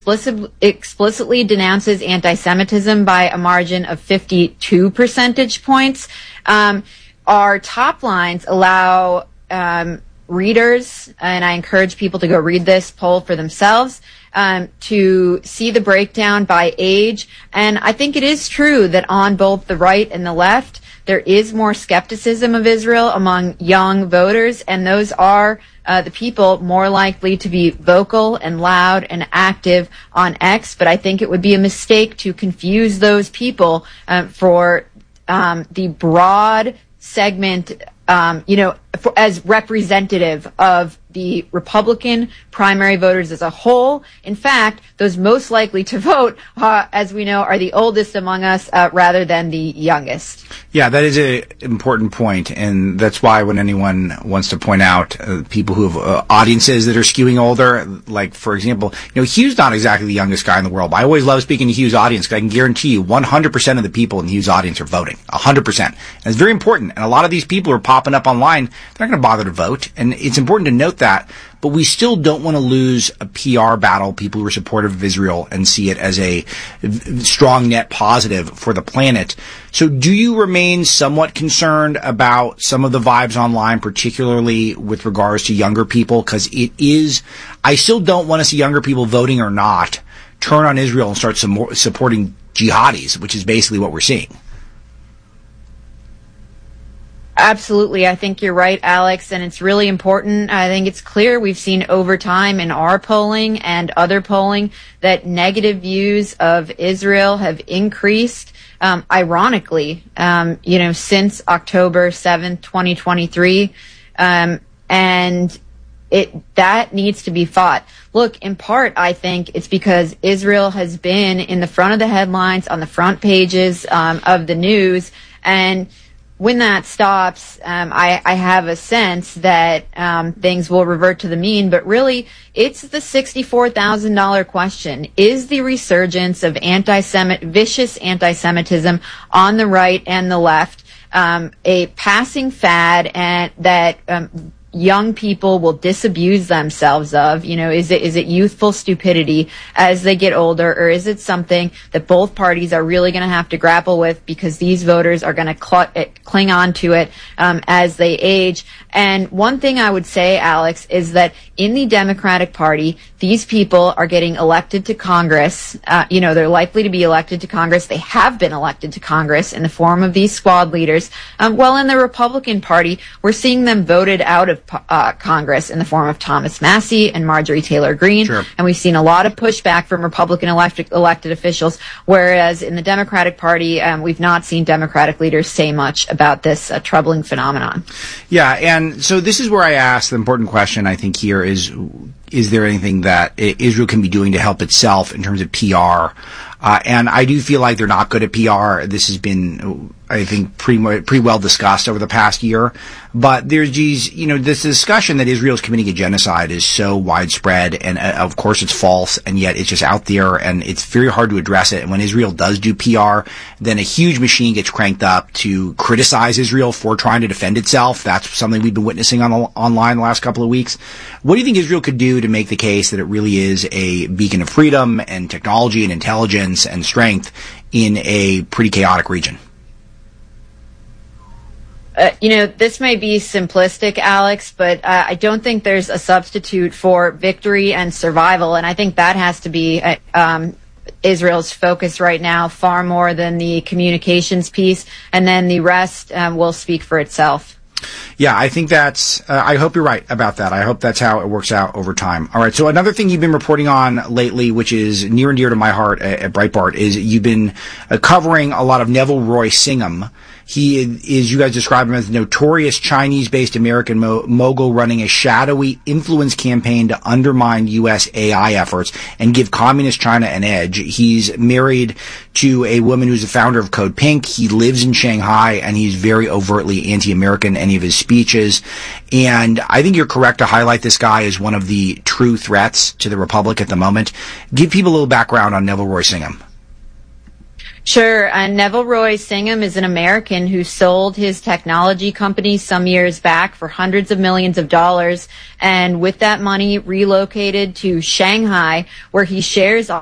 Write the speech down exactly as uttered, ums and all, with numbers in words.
explicit, explicitly denounces anti-Semitism by a margin of fifty-two percentage points. Um, our top lines allow um, readers, and I encourage people to go read this poll for themselves, um, to see the breakdown by age. And I think it is true that on both the right and the left, there is more skepticism of Israel among young voters, and those are uh, the people more likely to be vocal and loud and active on X. But I think it would be a mistake to confuse those people uh, for um, the broad segment, um, you know, for, as representative of the Republican primary voters as a whole. In fact, those most likely to vote, uh, as we know, are the oldest among us uh, rather than the youngest. Yeah, that is an important point, and that's why when anyone wants to point out uh, people who have uh, audiences that are skewing older, like, for example, you know, Hugh's not exactly the youngest guy in the world. I always love speaking to Hugh's audience because I can guarantee you one hundred percent of the people in Hugh's audience are voting. one hundred percent. And it's very important, and a lot of these people are popping up online. They're not going to bother to vote, and it's important to note that. But we still don't want to lose a P R battle, people who are supportive of Israel, and see it as a strong net positive for the planet. So do you remain somewhat concerned about some of the vibes online, particularly with regards to younger people? Because it is, I still don't want to see younger people, voting or not, turn on Israel and start some supporting jihadis, which is basically what we're seeing. Absolutely. I think you're right, Alex, and it's really important. I think it's clear we've seen over time in our polling and other polling that negative views of Israel have increased, um, ironically, um, you know, since October seventh, twenty twenty-three. Um, and it, that needs to be fought. Look, in part, I think it's because Israel has been in the front of the headlines, on the front pages, um, of the news, and when that stops, um, I, I have a sense that um, things will revert to the mean. But really, it's the sixty-four thousand dollars question. Is the resurgence of anti-Semit, vicious anti-Semitism on the right and the left um, a passing fad and that um, young people will disabuse themselves of? You know, is it is it youthful stupidity as they get older, or is it something that both parties are really going to have to grapple with because these voters are going to cl- cling on to it um, as they age? And one thing I would say, Alex, is that in the Democratic Party, these people are getting elected to Congress. Uh, you know, they're likely to be elected to Congress. They have been elected to Congress in the form of these squad leaders. Um, well, in the Republican Party, we're seeing them voted out of uh, Congress in the form of Thomas Massie and Marjorie Taylor Greene. Sure. And we've seen a lot of pushback from Republican elected, elected officials, whereas in the Democratic Party, um, we've not seen Democratic leaders say much about this uh, troubling phenomenon. Yeah, and And so this is where I ask the important question, I think, here is, is there anything that Israel can be doing to help itself in terms of P R? Uh, and I do feel like they're not good at P R. This has been, I think, pretty pretty well discussed over the past year. But there's these, you know, this discussion that Israel is committing a genocide is so widespread, and uh, of course it's false, and yet it's just out there, and it's very hard to address it. And when Israel does do P R, then a huge machine gets cranked up to criticize Israel for trying to defend itself. That's something we've been witnessing on online the last couple of weeks. What do you think Israel could do to make the case that it really is a beacon of freedom and technology and intelligence and strength in a pretty chaotic region? Uh, you know, this may be simplistic, Alex, but uh, I don't think there's a substitute for victory and survival, and I think that has to be uh, um, Israel's focus right now, far more than the communications piece, and then the rest um, will speak for itself. Yeah, I think that's, uh, I hope you're right about that. I hope that's how it works out over time. All right, so another thing you've been reporting on lately, which is near and dear to my heart at, at Breitbart, is you've been uh, covering a lot of Neville Roy Singham. He is, you guys describe him as a notorious Chinese-based American mo- mogul running a shadowy influence campaign to undermine U S A I efforts and give communist China an edge. He's married to a woman who's the founder of Code Pink. He lives in Shanghai, and he's very overtly anti-American in any of his speeches. And I think you're correct to highlight this guy as one of the true threats to the Republic at the moment. Give people a little background on Neville Roy Singham. Sure. Uh, Neville Roy Singham is an American who sold his technology company some years back for hundreds of millions of dollars, and with that money relocated to Shanghai, where he shares